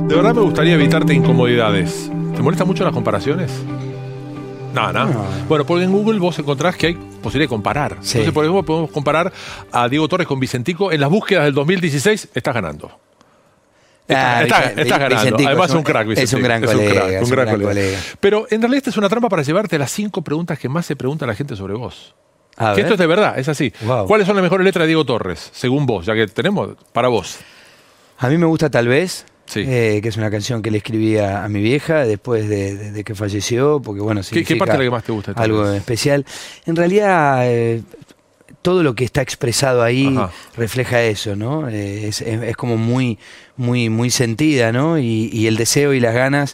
De verdad me gustaría evitarte incomodidades. ¿Te molestan mucho las comparaciones? No. Bueno, porque en Google vos encontrás que hay posibilidad de comparar. Sí. Entonces, por ejemplo, podemos comparar a Diego Torres con Vicentico. En las búsquedas del 2016 estás ganando. Estás ganando. Vicentico Además es un crack, Vicentico. Es un gran colega. Un gran colega. Pero en realidad esta es una trampa para llevarte las 5 preguntas que más se pregunta la gente sobre vos. Que esto es de verdad, es así. Wow. ¿Cuáles son las mejores letras de Diego Torres, según vos? Ya que tenemos para vos. A mí me gusta Tal vez, Sí. que es una canción que le escribí a mi vieja después de que falleció, porque bueno, ¿Qué parte es la que más te gusta? Algo especial. En realidad, todo lo que está expresado ahí refleja eso, ¿no? Es como muy sentida, ¿no? Y el deseo y las ganas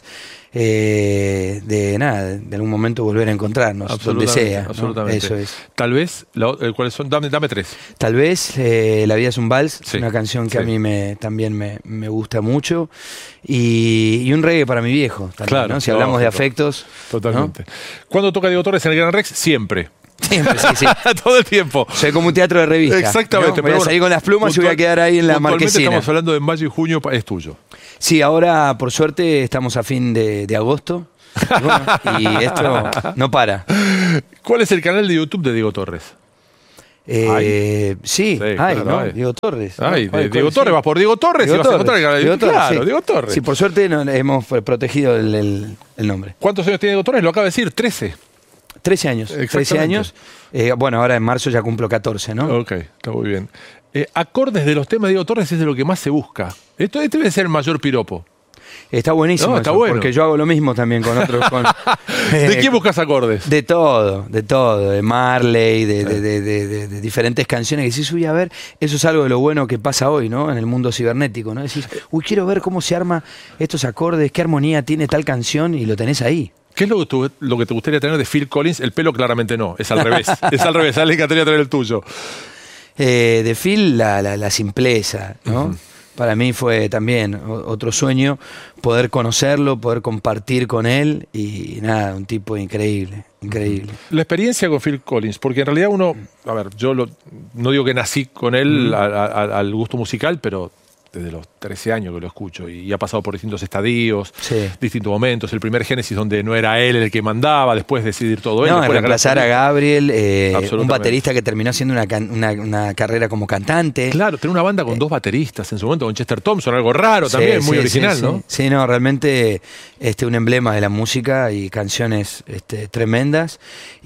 de algún momento volver a encontrarnos, donde sea, ¿no? Absolutamente. Eso es. Tal vez, ¿cuáles son? Dame 3. Tal vez, La vida es un vals, Sí, una canción que sí. a mí también me gusta mucho, y un reggae para mi viejo, también, Claro, ¿no? Si hablamos de afectos. Totalmente. ¿No? ¿Cuándo toca Diego Torres en el Gran Rex? Siempre. Siempre, sí. Todo el tiempo. Soy como un teatro de revista. Exactamente. ¿no? Voy a salir con las plumas y voy a quedar ahí en la marquesina. Estamos hablando de mayo y junio, es tuyo. Sí, ahora por suerte estamos a fin de agosto. Y esto no para. ¿Cuál es el canal de YouTube de Diego Torres? Sí, claro, ¿no? hay. Diego Torres. Diego Torres, vas por Diego Torres y vas a encontrar el canal de Diego YouTube. Torres, Claro, sí. Diego Torres. Sí, por suerte hemos protegido el nombre. ¿Cuántos años tiene Diego Torres? Lo acaba de decir, 13. 13 años. 13 años. Bueno, ahora en marzo ya cumplo 14, ¿no? Ok, está muy bien. Acordes de los temas de Diego Torres es de lo que más se busca. Este debe ser el mayor piropo. Está buenísimo. No, está eso, bueno. Porque yo hago lo mismo también con otros. ¿De quién buscas acordes? De todo. De Marley, de diferentes canciones. Que decís, uy, a ver, eso es algo de lo bueno que pasa hoy, ¿no? En el mundo cibernético, ¿no? Decís, uy, quiero ver cómo se arma estos acordes, qué armonía tiene tal canción, y lo tenés ahí. ¿Qué es lo que te gustaría tener de Phil Collins? El pelo claramente no, es al revés. Es al revés, a le encantaría tener el tuyo. De Phil, la simpleza, ¿no? Para mí fue también otro sueño poder conocerlo, poder compartir con él, y nada, un tipo increíble. La experiencia con Phil Collins, porque en realidad uno, a ver, yo no digo que nací con él al gusto musical, pero desde los 13 años que lo escucho y ha pasado por distintos estadios, distintos momentos. El primer Génesis donde no era él el que mandaba, después decidir todo él. No, reemplazar a Gabriel, un Absolutamente. baterista que terminó haciendo una carrera como cantante. Claro, tener una banda con 2 bateristas en su momento, con Chester Thompson, algo raro también, muy original, ¿no? Sí, no, realmente un emblema de la música y canciones tremendas.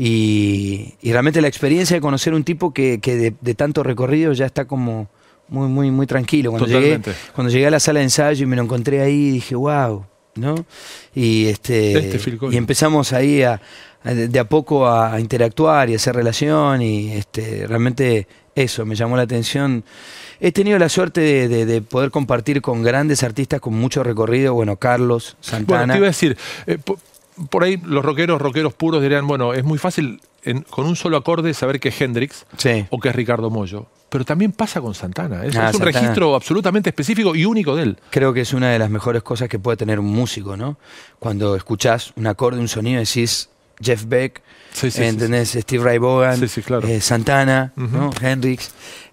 Y realmente la experiencia de conocer un tipo que de tanto recorrido ya está como muy tranquilo. Cuando llegué a la sala de ensayo y me lo encontré ahí, dije, wow, ¿no? Y y empezamos ahí de a poco a interactuar y a hacer relación, y realmente eso me llamó la atención. He tenido la suerte de poder compartir con grandes artistas con mucho recorrido, bueno, Carlos, Santana. Bueno, te iba a decir, por ahí los rockeros puros dirían, bueno, es muy fácil con un solo acorde saber que es Hendrix o que es Ricardo Mollo. Pero también pasa con Santana. Es un Santana. registro absolutamente específico y único de él. Creo que es una de las mejores cosas que puede tener un músico, ¿no? Cuando escuchás un acorde, un sonido, decís Jeff Beck, ¿entendés? Steve Ray Vaughan, claro. Santana, ¿no? Hendrix.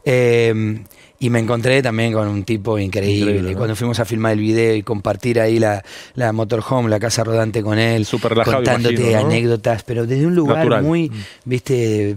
Y me encontré también con un tipo increíble. ¿no? Cuando fuimos a filmar el video y compartir ahí la motorhome, la casa rodante con él, súper relajado, contándote imagino, ¿no? anécdotas, pero desde un lugar natural. muy, viste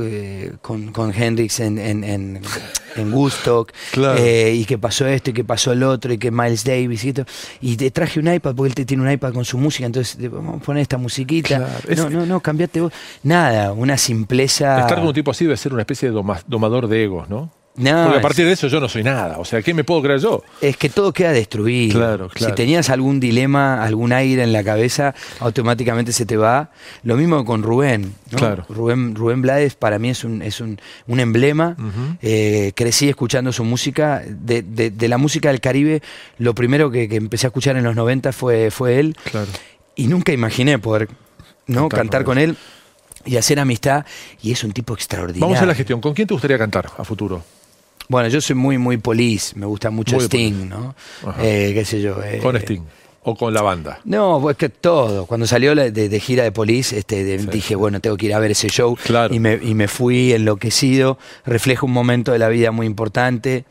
con Hendrix en Woodstock, Claro. y que pasó esto y que pasó el otro y que Miles Davis y todo. Y te traje un iPad porque él tiene un iPad con su música, entonces vamos a poner esta musiquita. Claro. No, cambiate vos. Nada, una simpleza. Estar con un tipo así debe ser una especie de domador de egos, ¿no? No, porque a partir de eso yo no soy nada. O sea, ¿qué me puedo creer yo? Es que todo queda destruido. Claro. Si tenías algún dilema, algún aire en la cabeza, automáticamente se te va. Lo mismo con Rubén, ¿no? Claro. Rubén Blades para mí es un emblema. Crecí escuchando su música. De la música del Caribe, lo primero que empecé a escuchar en los 90 fue él. Claro. Y nunca imaginé poder cantar con él y hacer amistad. Y es un tipo extraordinario. Vamos a la gestión. ¿Con quién te gustaría cantar a futuro? Bueno, yo soy muy Police, me gusta mucho Muy Sting, ¿no? Qué sé yo. ¿Con Sting o con la banda? No, pues que todo. Cuando salió de gira de Police, dije, bueno, tengo que ir a ver ese show. Claro. Y me fui enloquecido. Refleja un momento de la vida muy importante.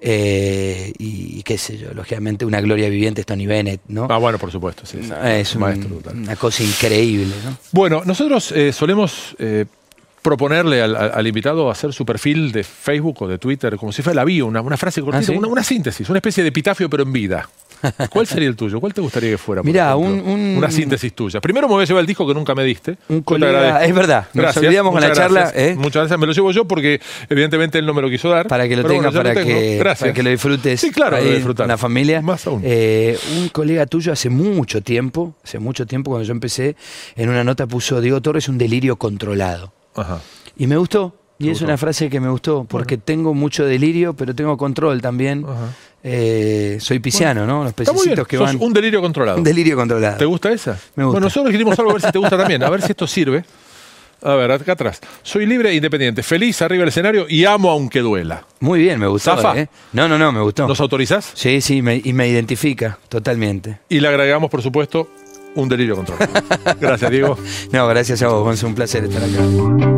y qué sé yo, lógicamente una gloria viviente es Tony Bennett, ¿no? Ah, bueno, por supuesto, sí. Es una cosa increíble, ¿no? Bueno, nosotros solemos proponerle al invitado hacer su perfil de Facebook o de Twitter, como si fuera la bio, una frase cortita, ¿Ah, sí? una síntesis, una especie de epitafio, pero en vida. ¿Cuál sería el tuyo? ¿Cuál te gustaría que fuera? Mirá, una síntesis tuya. Primero me voy a llevar el disco que nunca me diste. Un colega, es verdad, nos olvidamos con la charla. Muchas gracias, me lo llevo yo porque evidentemente él no me lo quiso dar. Para que lo tengas, para que lo disfrutes. Sí, claro, ahí, lo disfrutar. Con la familia. Más aún. Un colega tuyo hace mucho tiempo, cuando yo empecé, en una nota puso: Diego Torres, un delirio controlado. Ajá. Y me gustó. Y es una frase que me gustó, porque tengo mucho delirio, pero tengo control también. Soy pisciano, ¿no? Los pececitos que van. Un delirio controlado. Un delirio controlado. ¿Te gusta esa? Me gusta. Bueno, nosotros queremos algo, a ver si te gusta también, a ver si esto sirve. A ver, acá atrás. Soy libre e independiente, feliz arriba del escenario y amo aunque duela. Muy bien, me gustó. ¿Zafa? No, me gustó. ¿Nos autorizás? Sí, y me identifica totalmente. Y le agregamos, por supuesto, un delirio controlado. Gracias, Diego. No, gracias a vos, Gonzo, un placer estar acá.